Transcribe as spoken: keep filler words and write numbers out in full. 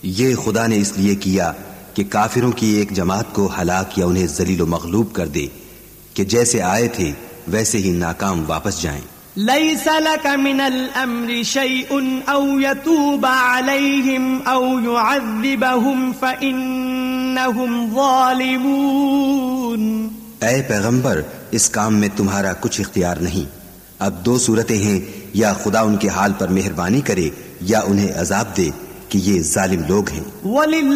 ये खुदा ने इसलिए किया कि काफिरों की एक जमात को हलाक या उन्हें जलील व मगलूब कर दे कि जैसे आए थे वैसे ही नाकाम वापस जाएं। लैसा लक मिनल अम्रि शैउन औ यतूब अलैहिम औ युअज़्ज़िबहुम फइन्नहुम ज़ालिमून। ऐ पैगंबर, इस काम में तुम्हारा कुछ इख्तियार नहीं। अब दो सूरतें हैं, या खुदा उनके हाल पर मेहरबानी करे या उन्हें अजाब दे कि ये जालिम लोग हैं।